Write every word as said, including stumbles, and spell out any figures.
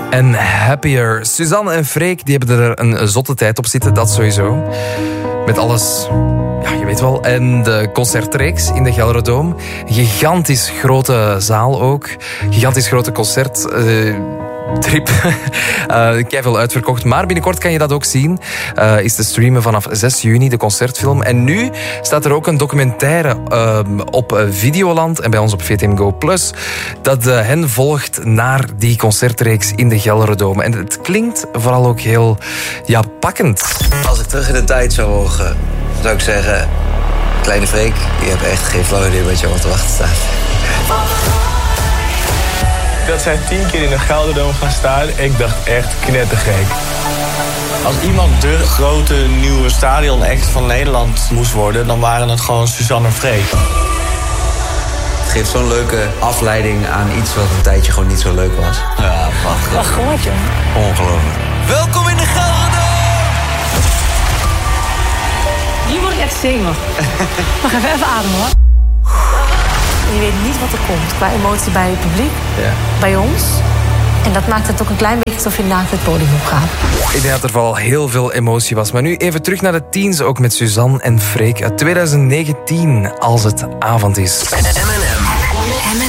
En Happier. Suzanne en Freek die hebben er een zotte tijd op zitten, dat sowieso. Met alles, ja, je weet wel. En de concertreeks in de Gelderdoom. Gigantisch grote zaal ook. Gigantisch grote concert. Uh, Trip. uh, Keiveel uitverkocht. Maar binnenkort kan je dat ook zien. Uh, is te streamen vanaf zes juni, de concertfilm. En nu staat er ook een documentaire uh, op Videoland en bij ons op V T M Go Plus, dat uh, hen volgt naar die concertreeks in de Gelderdoom. En het klinkt vooral ook heel ja, pakkend. Als ik terug in de tijd zou mogen, zou ik zeggen, kleine Freek, je hebt echt geen flauw idee wat je op te wachten staat. Dat zij tien keer in de Gelderdoom gaan staan, ik dacht echt knettergek. Als iemand de grote nieuwe stadion-act van Nederland moest worden, dan waren het gewoon Suzanne en Freek. Het geeft zo'n leuke afleiding aan iets wat een tijdje gewoon niet zo leuk was. Ja, wacht. Wacht, gehoord, joh. Ongelooflijk. Welkom in de Gelderdoom! Hier word ik echt zenuwachtig. Mag even even ademen, hoor. Je weet niet wat er komt qua emotie bij het publiek, ja. Bij ons. En dat maakt het ook een klein beetje alsof je naakt het podium op gaat. Ik denk dat er vooral heel veel emotie was. Maar nu even terug naar de teens, ook met Suzanne en Freek uit twintig negentien, Als het avond is. M en M.